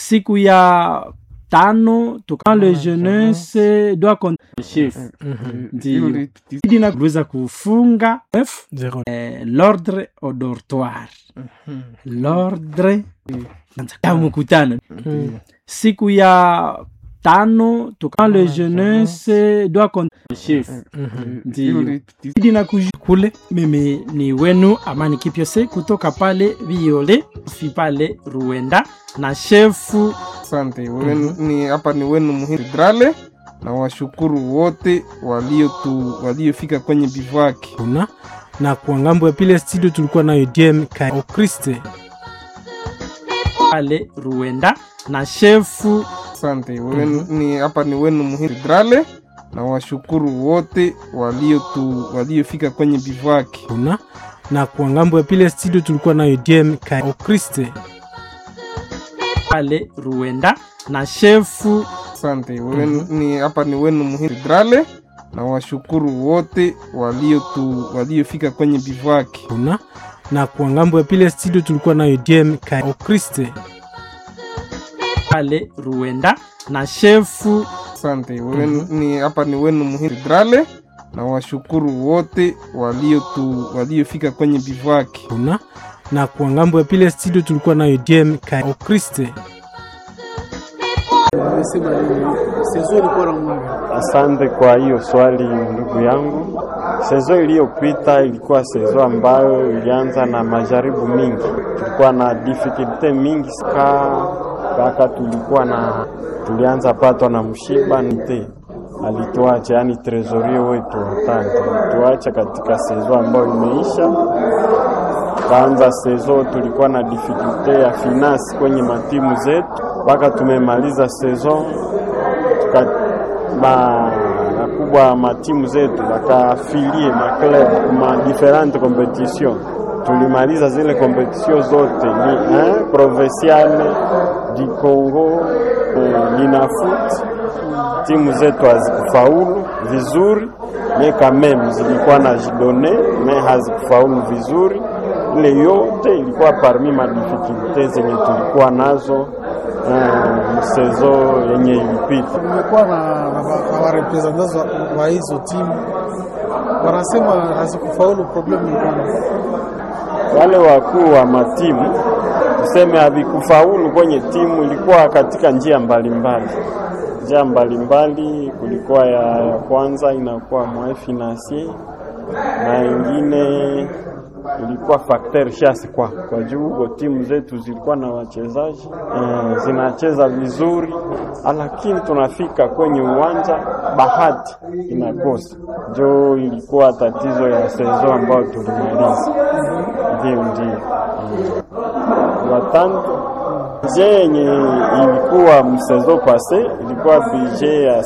siku ya tano le jeunesse doit compter chef ndio na kuweza kufunga l'ordre au dortoir l'ordre ya mkutano siku ya tano le jeunesse doit compter chef ndio na kule. Mimi ni wenu Amani Kipyose kutoka pale Viole fi pale Ruenda na chefu. Asante. Ni hapa ni wenu Muhidrale na washukuru wote waliofika kwenye bivaki. Na kwa ngambo ya pile studio tulikuwa nayo DM o Kriste pale Ruenda na chefu. Asante. Ni hapa ni wenu Muhidrale na washukuru wote waliofika kwenye bivaki. Na kwa ngambo ya pile studio tulikuwa nayo DM o Kriste pale Ruenda na chefu. Asante. Ni hapa ni wenu Muhidrale na washukuru wote waliofika kwenye bivaki. Na kwa ngambo ya pile studio tulikuwa nayo DM o Kriste pale Ruenda na chefu. Asante. Ni hapa ni wenu Muhidrale na washukuru wote waliofika kwenye bivaki. Na kwa ngambo ya pile studio tulikuwa nayo DM o Kriste. Asante kwa hiyo swali ndugu yangu. Sezo iliyopita ilikuwa sezo ambayo ilianza na majaribu mingi. Tulikuwa na difficulty mingi mpaka tulianza patwa na mshiba nite. Alituacha yani trezorier wetu watano. Alituacha katika sezo ambayo imeisha. Kaanza sezo tulikuwa na difficulty ya finance kwenye matimu zetu. Mpaka tumemaliza sezo kubwa matimu zetu wakafilie maclub ma different competition. Tulimaliza zile competition zote ni provinciale du Congo Linafoot. Timu zetu hazikufaulu vizuri, meka meme zilikuwa na jidone me hazikufaulu vizuri. Ile yote ilikuwa parmi ma difficultés zenye tulikuwa nazo msezo yenye ilipita. Tumekuwa na representants wa hizo timu wanasema hazikufaulu, problem ni gani? Wale wakuu wa matimu tuseme havikufaulu kwenye timu, ilikuwa katika njia mbalimbali. Kulikuwa ya kwanza inakuwa mwa financier na ingine ilikuwa facteur chasse kwa juu timu zetu zilikuwa na wachezaji zinacheza vizuri, lakini tunafika kwenye uwanja bahati inakosa. Jo ilikuwa tatizo ya sezo ambayo tulimaliza. Ndio watano yenye ilikuwa msezo pase ilikuwa budget ya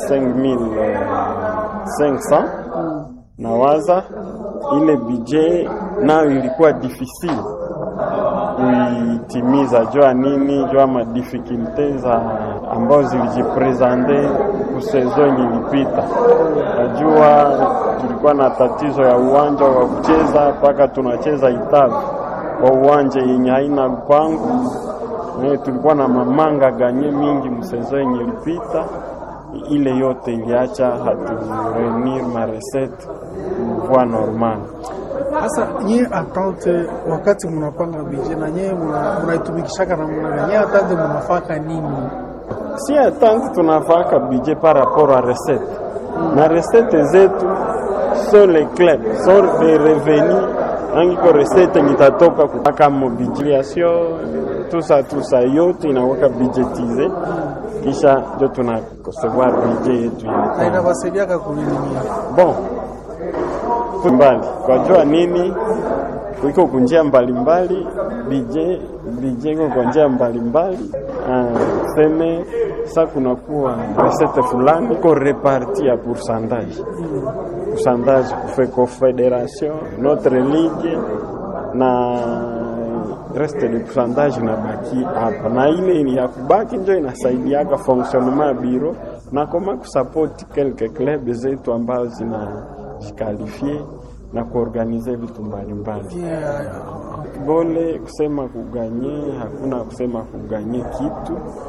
5500 na waza ile budget nayo ilikuwa difficile kuitimiza. Jua ma difficulties ambazo zilijipresente kusezon ilipita. Najua tulikuwa na tatizo ya uwanja wa kucheza, paka tunacheza Itavi kwa uwanja yenye haina mpango. Tulikuwa na mamanga ganye mingi msezon ilipita. Ile yote iliacha haturenir ma recette kwa normal. Sasa nyie attente wakati mnapanga budget na nyie mnaitumikishaka na nyie attente mnafaka nini? Si attente tunafaka budget par rapport à recette. Na recette zetu sont les clubs, sont des revenus. Angiko recette nitatoka kupaka mobilisation tout ça yote inaweka budgetize. Kisha ndio tunakosewa budget yetu ya. Inawasaidia kulini? Bon. Mbali. Kwa jua nini? Kuiko kunjia mbalimbali, budget kwa njia mbalimbali. Seme sa kunakuwa recette fulani ko reparti ya pourcentage. Pourcentage kufe confédération, notre ligue na reste de pourcentage na baki hapa. Na ile ni ya kubaki ndio inasaidia kwa fonctionnement ya bureau na kama kusupport quelques clubs zetu ambao zinajikalifier na kuorganize vitu mbalimbali. Bole kusema kuganye, hakuna kusema kuganye kitu.